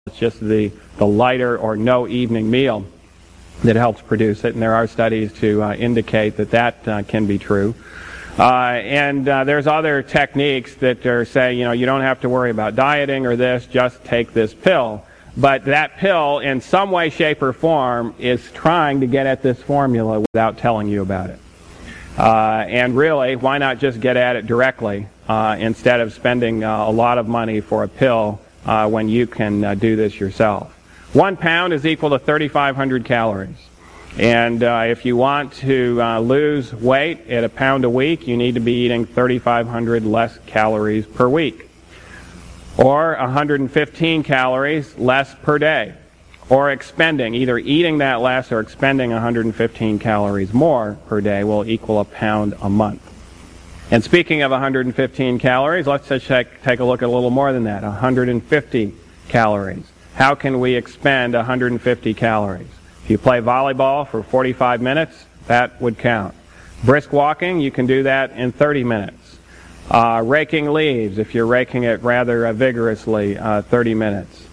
It's just the lighter or no evening meal that helps produce it, and there are studies to indicate that can be true. And there's other techniques that are saying, you don't have to worry about dieting or this, just take this pill. But that pill, in some way, shape, or form, is trying to get at this formula without telling you about it. And really, why not just get at it directly instead of spending a lot of money for a pill when you can do this yourself? 1 pound is equal to 3,500 calories. And if you want to lose weight at 1 pound a week, you need to be eating 3,500 less calories per week. Or 115 calories less per day. Or expending, either eating that less or expending 115 calories more per day will equal 1 pound a month. And speaking of 115 calories, let's just take a look at a little more than that. 150 calories. How can we expend 150 calories? If you play volleyball for 45 minutes, that would count. Brisk walking, you can do that in 30 minutes. Raking leaves, if you're raking it rather vigorously, 30 minutes.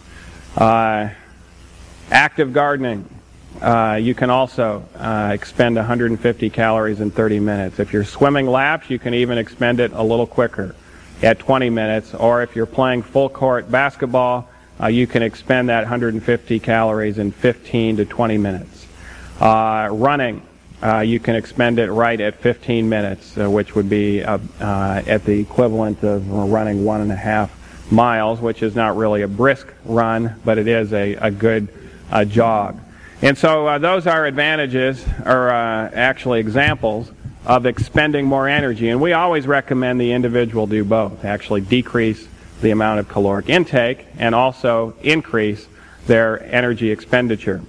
Active gardening, you can also expend 150 calories in 30 minutes. If you're swimming laps, you can even expend it a little quicker at 20 minutes. Or if you're playing full court basketball, you can expend that 150 calories in 15 to 20 minutes. Running, you can expend it right at 15 minutes, which would be at the equivalent of running 1.5 miles, which is not really a brisk run, but it is a good jog. And so those are advantages, or actually examples, of expending more energy. And we always recommend the individual do both, actually decrease the amount of caloric intake and also increase their energy expenditure.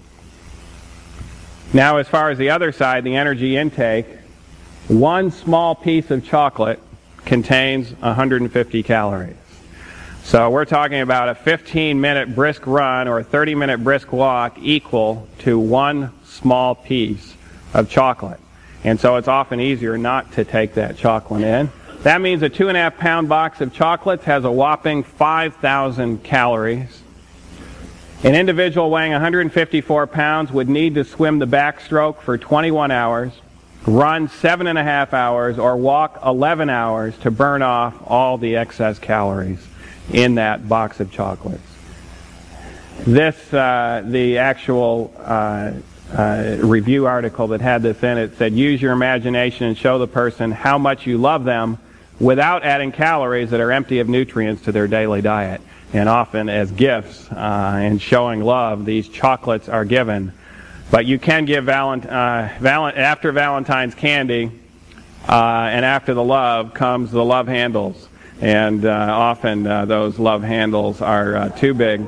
Now, as far as the other side, the energy intake, 1 small piece of chocolate contains 150 calories. So we're talking about a 15-minute brisk run or a 30-minute brisk walk equal to 1 small piece of chocolate. And so it's often easier not to take that chocolate in. That means a 2.5 pound box of chocolates has a whopping 5,000 calories. An individual weighing 154 pounds would need to swim the backstroke for 21 hours, run 7.5 hours, or walk 11 hours to burn off all the excess calories in that box of chocolates. This, the actual review article that had this in it said, use your imagination and show the person how much you love them without adding calories that are empty of nutrients to their daily diet. And often as gifts and showing love, these chocolates are given. But you can give after Valentine's candy and after the love comes the love handles. And often those love handles are too big,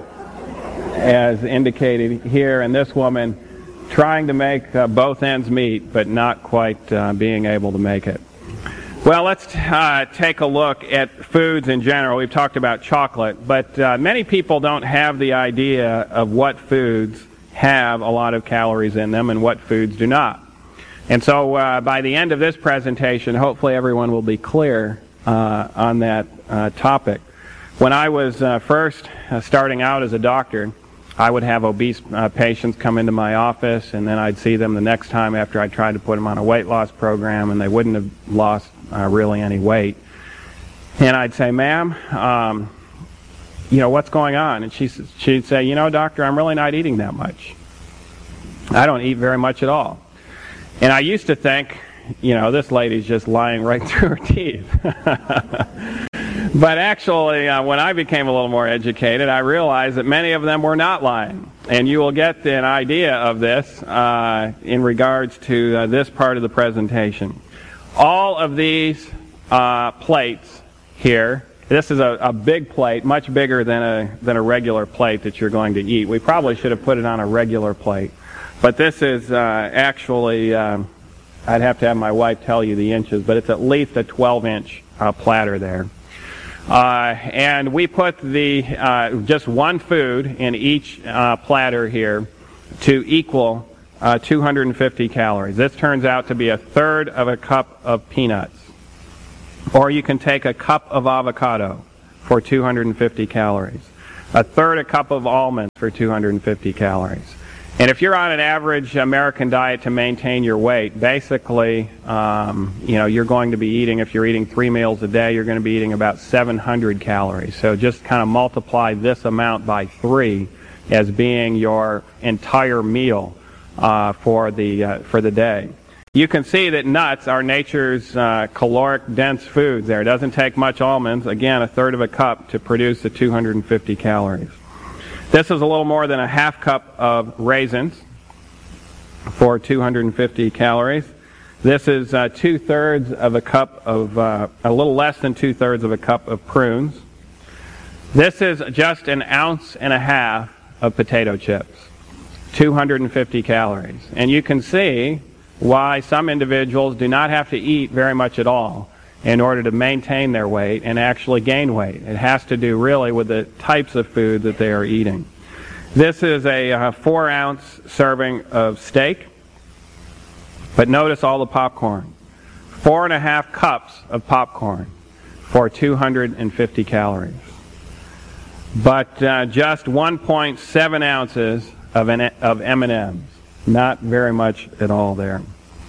as indicated here. And this woman trying to make both ends meet, but not quite being able to make it. Well, let's take a look at foods in general. We've talked about chocolate, but many people don't have the idea of what foods have a lot of calories in them and what foods do not. And so by the end of this presentation, hopefully everyone will be clear on that topic. When I was first starting out as a doctor, I would have obese patients come into my office, and then I'd see them the next time after I tried to put them on a weight loss program, and they wouldn't have lost really any weight. And I'd say, ma'am, what's going on? And she'd say, doctor, I'm really not eating that much. I don't eat very much at all. And I used to think, this lady's just lying right through her teeth. But actually, when I became a little more educated, I realized that many of them were not lying. And you will get an idea of this in regards to this part of the presentation. All of these plates here, this is a big plate, much bigger than a regular plate that you're going to eat. We probably should have put it on a regular plate. But this is actually, I'd have to have my wife tell you the inches, but it's at least a 12-inch platter there. And we put just one food in each platter here to equal 250 calories. This turns out to be 1/3 of a cup of peanuts. Or you can take a cup of avocado for 250 calories. a third a cup of almonds for 250 calories. And if you're on an average American diet to maintain your weight, basically, you're going to be eating, if you're eating 3 meals a day, you're going to be eating about 700 calories. So just kind of multiply this amount by 3 as being your entire meal for the day. You can see that nuts are nature's caloric dense foods there. It doesn't take much almonds, again, a third of a cup to produce the 250 calories. This is a little more than a half cup of raisins for 250 calories. This is 2/3 of a cup of, a little less than 2/3 of a cup of prunes. This is just 1.5 ounces of potato chips, 250 calories. And you can see why some individuals do not have to eat very much at all in order to maintain their weight and actually gain weight. It has to do really with the types of food that they are eating. This is a 4-ounce serving of steak, but notice all the popcorn. 4.5 cups of popcorn for 250 calories. But just 1.7 ounces of M&Ms. Not very much at all there.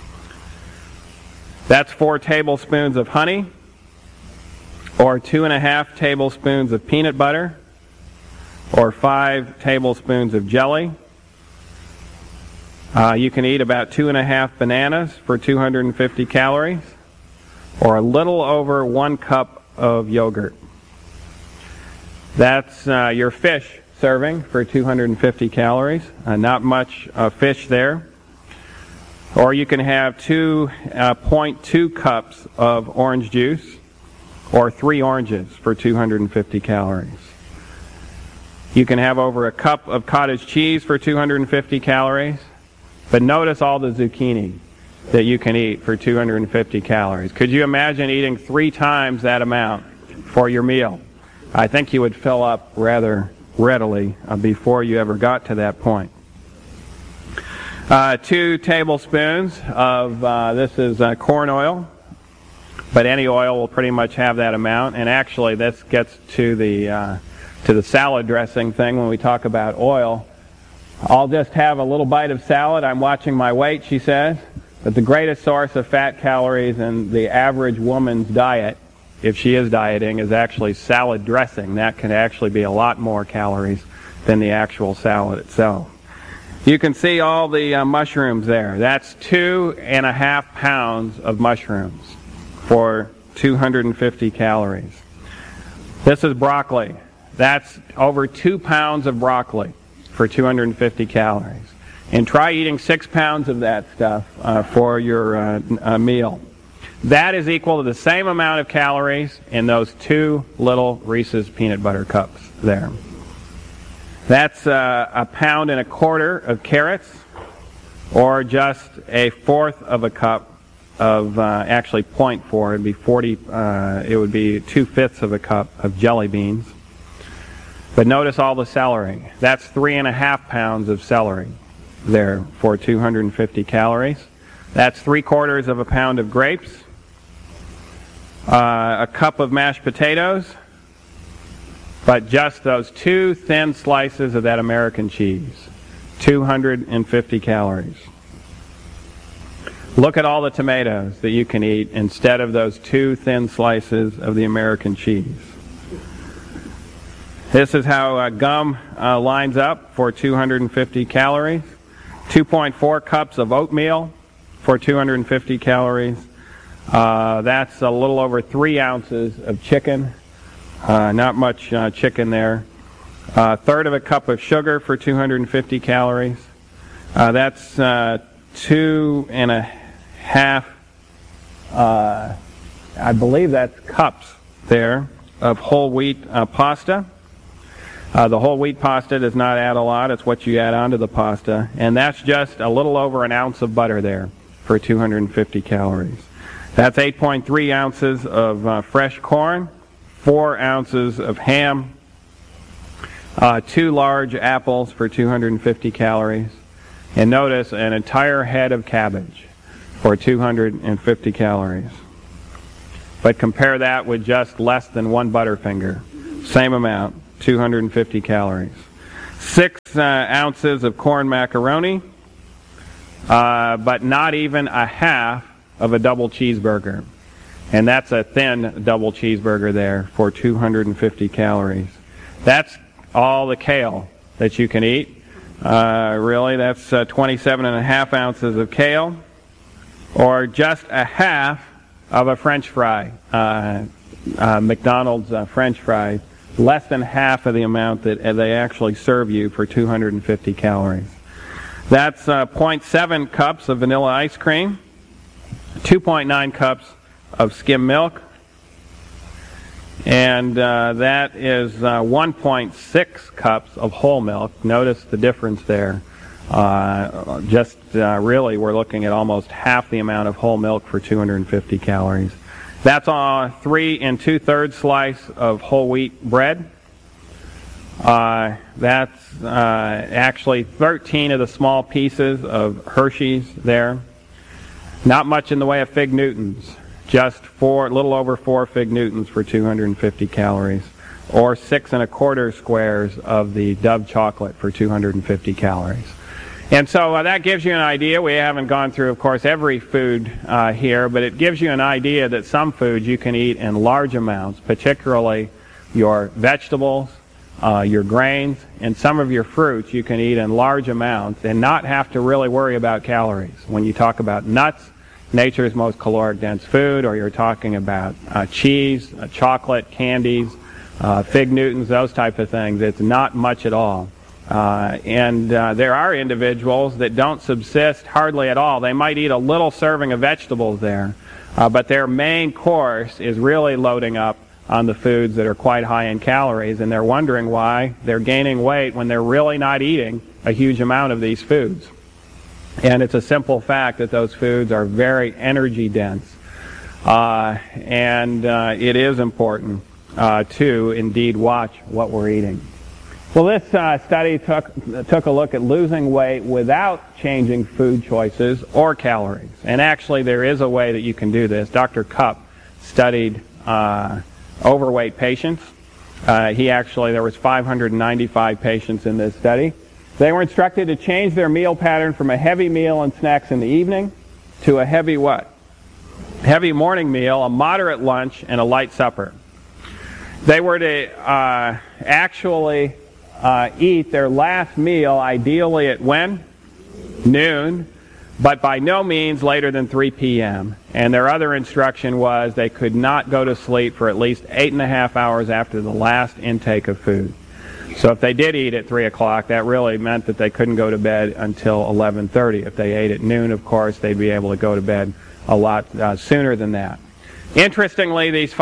That's 4 tablespoons of honey, or 2.5 tablespoons of peanut butter, or 5 tablespoons of jelly. You can eat about 2.5 bananas for 250 calories, or a little over 1 cup of yogurt. That's your fish serving for 250 calories. Not much fish there. Or you can have 2.2 cups of orange juice, or 3 oranges for 250 calories. You can have over a cup of cottage cheese for 250 calories. But notice all the zucchini that you can eat for 250 calories. Could you imagine eating 3 times that amount for your meal? I think you would fill up rather readily before you ever got to that point. 2 tablespoons of, this is corn oil, but any oil will pretty much have that amount. And actually this gets to the salad dressing thing when we talk about oil. I'll just have a little bite of salad. I'm watching my weight, she says. But the greatest source of fat calories in the average woman's diet, if she is dieting, is actually salad dressing. That can actually be a lot more calories than the actual salad itself. You can see all the mushrooms there. That's 2.5 pounds of mushrooms for 250 calories. This is broccoli. That's over 2 pounds of broccoli for 250 calories. And try eating 6 pounds of that stuff for your meal. That is equal to the same amount of calories in those 2 little Reese's peanut butter cups there. That's 1.25 pounds of carrots, or just 1/4 of a cup of, actually 0.4, it'd be 40, it would be 2/5 of a cup of jelly beans. But notice all the celery. That's 3.5 pounds of celery there for 250 calories. That's 3/4 of a pound of grapes, a cup of mashed potatoes, but just those 2 thin slices of that American cheese, 250 calories. Look at all the tomatoes that you can eat instead of those 2 thin slices of the American cheese. This is how gum lines up for 250 calories. 2.4 cups of oatmeal for 250 calories. That's a little over 3 ounces of chicken. Not much chicken there. 1/3 of a cup of sugar for 250 calories. That's 2.5, I believe that's cups there, of whole wheat pasta. The whole wheat pasta does not add a lot. It's what you add onto the pasta. And that's just a little over 1 ounce of butter there for 250 calories. That's 8.3 ounces of fresh corn, 4 ounces of ham, 2 large apples for 250 calories. And notice an entire head of cabbage for 250 calories. But compare that with just less than 1 Butterfinger. Same amount, 250 calories. 6 ounces of corn macaroni, but not even a half of a double cheeseburger. And that's a thin double cheeseburger there for 250 calories. That's all the kale that you can eat. Really, that's 27 and a half ounces of kale, or just a half of a French fry. McDonald's French fries, less than half of the amount that they actually serve you for 250 calories. That's 0.7 cups of vanilla ice cream, 2.9 cups of skim milk, and that is 1.6 cups of whole milk. Notice the difference there. Really, we're looking at almost half the amount of whole milk for 250 calories. That's 3 2/3 slice of whole wheat bread. That's actually 13 of the small pieces of Hershey's there. Not much in the way of Fig Newtons. Just a little over 4 Fig Newtons for 250 calories, or 6 1/4 squares of the Dove chocolate for 250 calories. And so that gives you an idea. We haven't gone through, of course, every food here, but it gives you an idea that some foods you can eat in large amounts, particularly your vegetables, your grains, and some of your fruits you can eat in large amounts and not have to really worry about calories. When you talk about nuts, nature's most caloric dense food, or you're talking about cheese, chocolate, candies, Fig Newtons, those type of things, it's not much at all. There are individuals that don't subsist hardly at all. They might eat a little serving of vegetables there, but their main course is really loading up on the foods that are quite high in calories, and they're wondering why they're gaining weight when they're really not eating a huge amount of these foods. And it's a simple fact that those foods are very energy dense. It is important to indeed watch what we're eating. Well, this study took a look at losing weight without changing food choices or calories. And actually, there is a way that you can do this. Dr. Cupp studied overweight patients. There was 595 patients in this study. They were instructed to change their meal pattern from a heavy meal and snacks in the evening to a heavy what? Heavy morning meal, a moderate lunch, and a light supper. They were to actually eat their last meal ideally at when? Noon, but by no means later than 3 p.m. And their other instruction was they could not go to sleep for at least 8.5 hours after the last intake of food. So if they did eat at 3 o'clock, that really meant that they couldn't go to bed until 11:30. If they ate at noon, of course, they'd be able to go to bed a lot sooner than that. Interestingly, these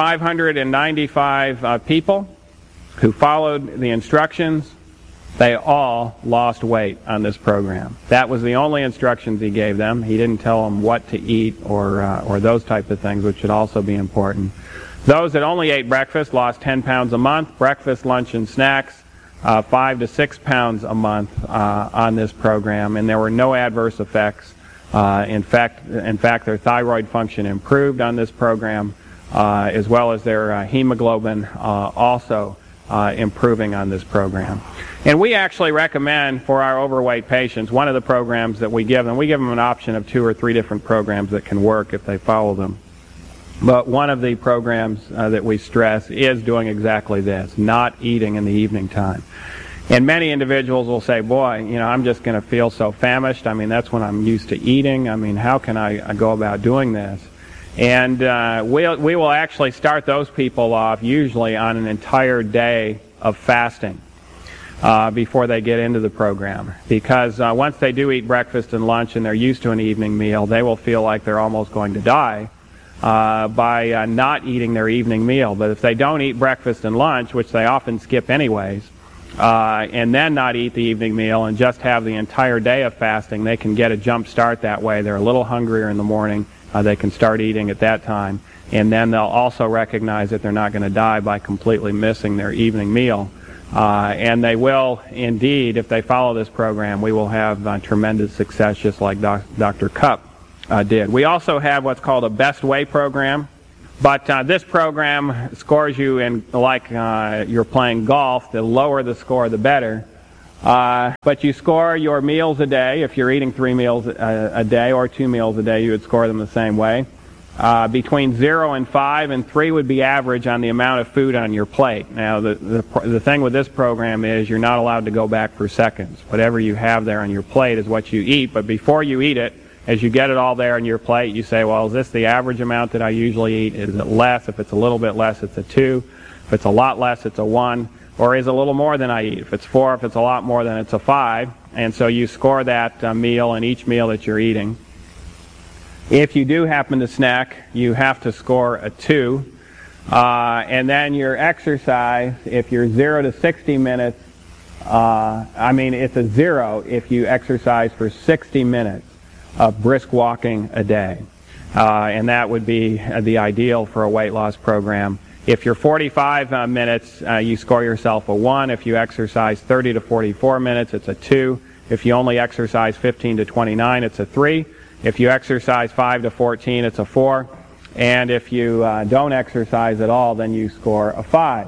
595 people who followed the instructions, they all lost weight on this program. That was the only instructions he gave them. He didn't tell them what to eat or those type of things, which should also be important. Those that only ate breakfast lost 10 pounds a month. Breakfast, lunch, and snacks, 5 to 6 pounds a month on this program, and there were no adverse effects. In fact, their thyroid function improved on this program, as well as their hemoglobin also improving on this program. And we actually recommend for our overweight patients, one of the programs that we give them an option of 2 or 3 different programs that can work if they follow them. But one of the programs that we stress is doing exactly this, not eating in the evening time. And many individuals will say, boy, I'm just going to feel so famished. I mean, that's when I'm used to eating. I mean, how can I go about doing this? And we will actually start those people off usually on an entire day of fasting before they get into the program. Because once they do eat breakfast and lunch and they're used to an evening meal, they will feel like they're almost going to die by not eating their evening meal. But if they don't eat breakfast and lunch, which they often skip anyways, and then not eat the evening meal and just have the entire day of fasting, they can get a jump start that way. They're a little hungrier in the morning. They can start eating at that time. And then they'll also recognize that they're not going to die by completely missing their evening meal. And they will, indeed, if they follow this program, we will have tremendous success, just like Dr. Cupp did. We also have what's called a Best Way program. But this program scores you in like you're playing golf. The lower the score, the better. But you score your meals a day. If you're eating 3 meals a day or 2 meals a day, you would score them the same way. Between 0 and 5, and 3 would be average on the amount of food on your plate. Now, the thing with this program is you're not allowed to go back for seconds. Whatever you have there on your plate is what you eat, but before you eat it, as you get it all there on your plate, you say, well, is this the average amount that I usually eat? Is it less? If it's a little bit less, it's a 2. If it's a lot less, it's a 1. Or is it a little more than I eat? If it's 4, if it's a lot more, then it's a 5. And so you score that meal and each meal that you're eating. If you do happen to snack, you have to score a 2. And then your exercise, if you're 0 to 60 minutes, it's a 0 if you exercise for 60 minutes of brisk walking a day. And that would be the ideal for a weight loss program. If you're 45 minutes, you score yourself a 1. If you exercise 30 to 44 minutes, it's a 2. If you only exercise 15 to 29, it's a 3. If you exercise 5 to 14, it's a 4. And if you don't exercise at all, then you score a 5.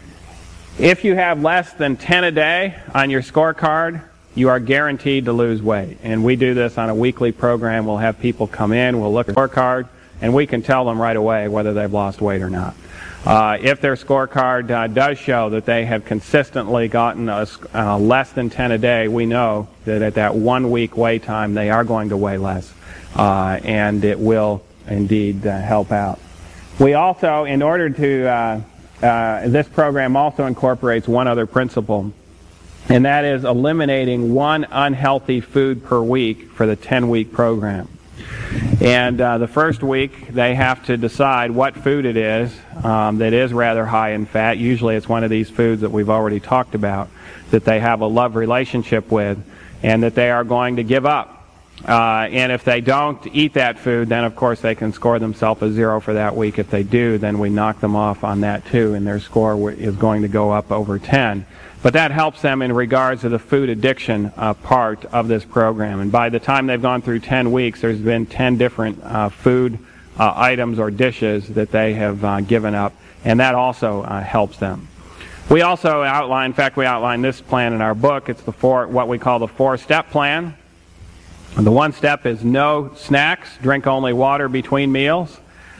If you have less than 10 a day on your scorecard, you are guaranteed to lose weight. And we do this on a weekly program. We'll have people come in, we'll look at their scorecard, and we can tell them right away whether they've lost weight or not. If their scorecard does show that they have consistently gotten less than 10 a day, we know that at that 1 week weigh time they are going to weigh less, and it will indeed help out. We also, in order to, this program also incorporates one other principle, and that is eliminating 1 unhealthy food per week for the 10-week program. And the first week, they have to decide what food it is that is rather high in fat. Usually it's one of these foods that we've already talked about, that they have a love relationship with, and that they are going to give up. And if they don't eat that food, then of course they can score themselves a 0 for that week. If they do, then we knock them off on that too, and their score is going to go up over 10. But that helps them in regards to the food addiction part of this program. And by the time they've gone through 10 weeks, there's been 10 different food items or dishes that they have given up, and that also helps them. We also outline, in fact, we outline this plan in our book. It's what we call the 4-step plan. And the 1 step is no snacks, drink only water between meals.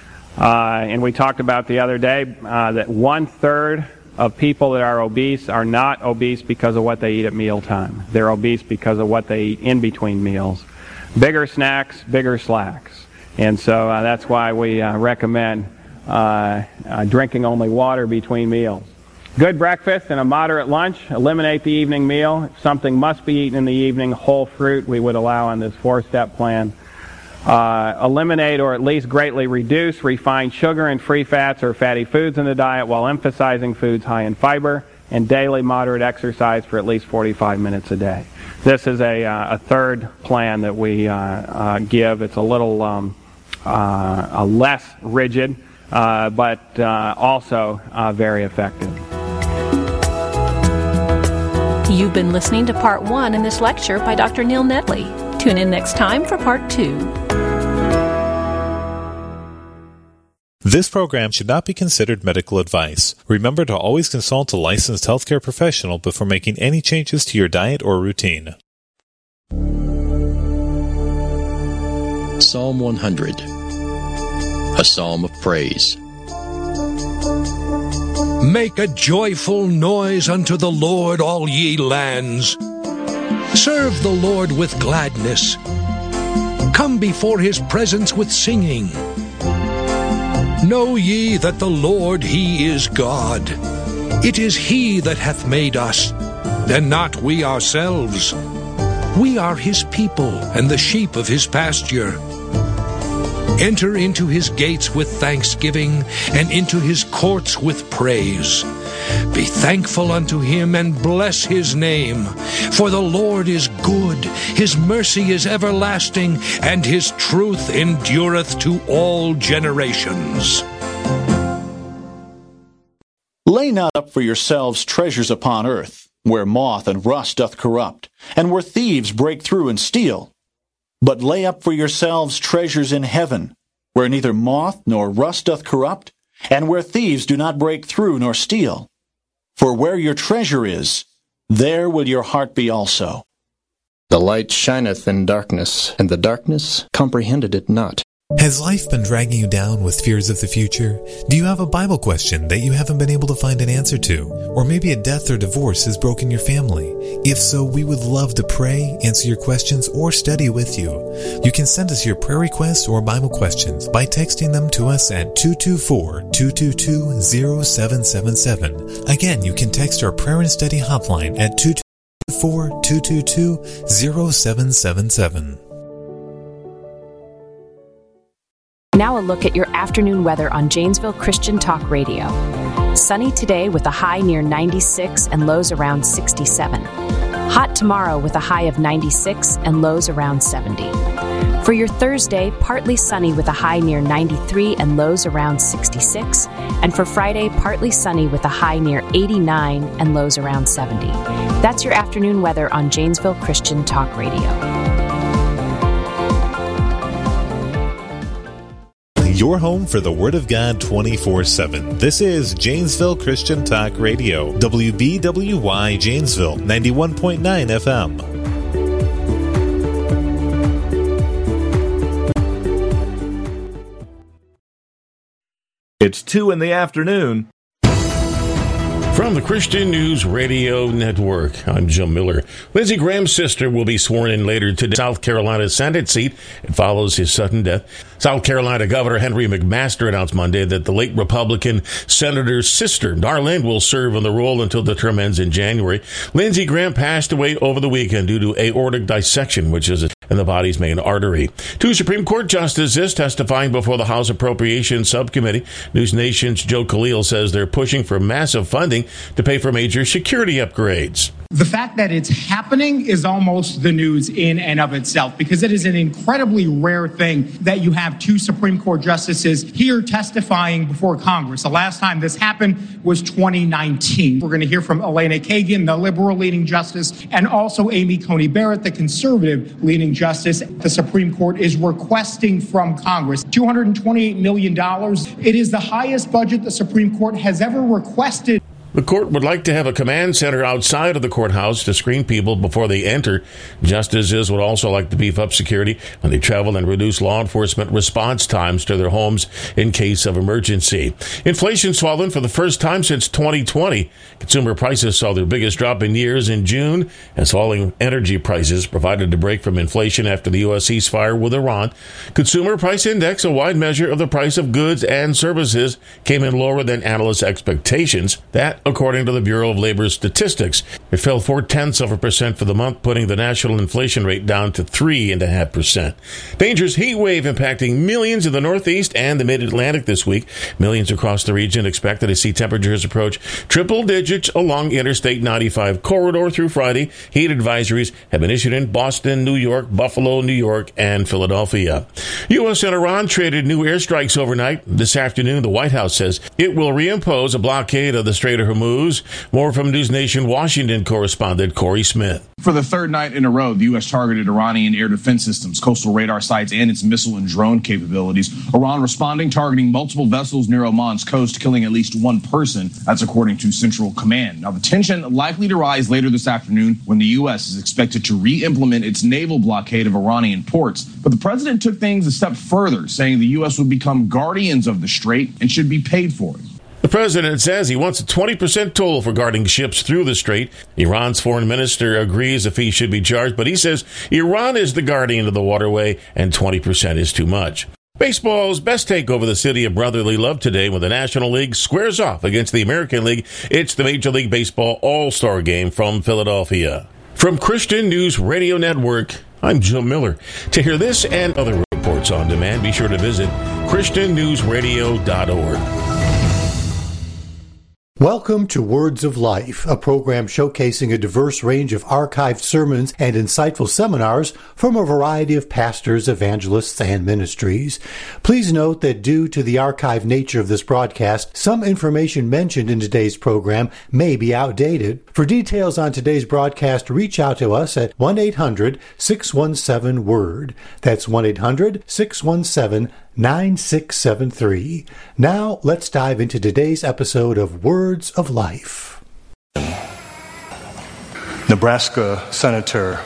And we talked about the other day that 1/3 of people that are obese are not obese because of what they eat at mealtime. They're obese because of what they eat in between meals. Bigger snacks, bigger slacks. And so that's why we recommend drinking only water between meals. Good breakfast and a moderate lunch. Eliminate the evening meal. If something must be eaten in the evening, whole fruit we would allow on this 4-step plan. Eliminate or at least greatly reduce refined sugar and free fats or fatty foods in the diet while emphasizing foods high in fiber, and daily moderate exercise for at least 45 minutes a day. This is a third plan that we give. It's a little less rigid, but also very effective. You've been listening to Part 1 in this lecture by Dr. Neil Nedley. Tune in next time for Part 2. This program should not be considered medical advice. Remember to always consult a licensed healthcare professional before making any changes to your diet or routine. Psalm 100, a psalm of praise. Make a joyful noise unto the Lord, all ye lands. Serve the Lord with gladness. Come before his presence with singing. Know ye that the Lord, he is God. It is he that hath made us, and not we ourselves. We are his people, and the sheep of his pasture. Enter into his gates with thanksgiving, and into his courts with praise. Be thankful unto him, and bless his name. For the Lord is good, his mercy is everlasting, and his truth endureth to all generations. Lay not up for yourselves treasures upon earth, where moth and rust doth corrupt, and where thieves break through and steal. But lay up for yourselves treasures in heaven, where neither moth nor rust doth corrupt, and where thieves do not break through nor steal. For where your treasure is, there will your heart be also. The light shineth in darkness, and the darkness comprehended it not. Has life been dragging you down with fears of the future? Do you have a Bible question that you haven't been able to find an answer to? Or maybe a death or divorce has broken your family? If so, we would love to pray, answer your questions, or study with you. You can send us your prayer requests or Bible questions by texting them to us at 224-222-0777. Again, you can text our prayer and study hotline at 224-222-0777. Now a look at your afternoon weather on Janesville Christian Talk Radio. Sunny today with a high near 96 and lows around 67. Hot tomorrow with a high of 96 and lows around 70. For your Thursday, partly sunny with a high near 93 and lows around 66. And for Friday, partly sunny with a high near 89 and lows around 70. That's your afternoon weather on Janesville Christian Talk Radio. Your home for the Word of God 24/7. This is Janesville Christian Talk Radio, WBWY Janesville, 91.9 FM. It's 2 in the afternoon. From the Christian News Radio Network, I'm Jim Miller. Lindsey Graham's sister will be sworn in later today. South Carolina Senate seat. It follows his sudden death. South Carolina Governor Henry McMaster announced Monday that the late Republican senator's sister, Darlene, will serve in the role until the term ends in January. Lindsey Graham passed away over the weekend due to aortic dissection, which is in the body's main artery. Two Supreme Court justices testifying before the House Appropriations Subcommittee. News Nation's Joe Khalil says they're pushing for massive funding to pay for major security upgrades. The fact that it's happening is almost the news in and of itself, because it is an incredibly rare thing that you have two Supreme Court justices here testifying before Congress. The last time this happened was 2019. We're going to hear from Elena Kagan, the liberal leading justice, and also Amy Coney Barrett, the conservative leading justice. The Supreme Court is requesting from Congress $228 million. It is the highest budget the Supreme Court has ever requested. The court would like to have a command center outside of the courthouse to screen people before they enter. Justices would also like to beef up security when they travel and reduce law enforcement response times to their homes in case of emergency. Inflation swollen for the first time since 2020. Consumer prices saw their biggest drop in years in June as falling energy prices provided a break from inflation after the U.S. ceasefire with Iran. Consumer Price Index, a wide measure of the price of goods and services, came in lower than analysts' expectations. That, according to the Bureau of Labor Statistics, it fell 0.4% for the month, putting the national inflation rate down to 3.5%. Dangerous heat wave impacting millions in the Northeast and the Mid-Atlantic this week. Millions across the region expected to see temperatures approach triple digits along Interstate 95 corridor through Friday. Heat advisories have been issued in Boston, New York, Buffalo, New York, and Philadelphia. U.S. and Iran traded new airstrikes overnight. This afternoon, the White House says it will reimpose a blockade of the Strait of Hormuz. More from News Nation Washington correspondent Corey Smith. For the third night in a row, the U.S. targeted Iranian air defense systems, coastal radar sites, and its missile and drone capabilities. Iran responding, targeting multiple vessels near Oman's coast, killing at least one person. That's according to Central Command. Now, the tension likely to rise later this afternoon when the U.S. is expected to re-implement its naval blockade of Iranian ports. But the president took things a step further, saying the U.S. would become guardians of the strait and should be paid for it. The president says he wants a 20% toll for guarding ships through the strait. Iran's foreign minister agrees a fee should be charged, but he says Iran is the guardian of the waterway and 20% is too much. Baseball's best take over the city of brotherly love today when the National League squares off against the American League. It's the Major League Baseball All-Star Game from Philadelphia. From Christian News Radio Network, I'm Jim Miller. To hear this and other reports on demand, be sure to visit ChristianNewsRadio.org. Welcome to Words of Life, a program showcasing a diverse range of archived sermons and insightful seminars from a variety of pastors, evangelists, and ministries. Please note that due to the archived nature of this broadcast, some information mentioned in today's program may be outdated. For details on today's broadcast, reach out to us at 1-800-617-WORD. That's 1-800-617-WORD. 9673. Now, let's dive into today's episode of Words of Life. Nebraska Senator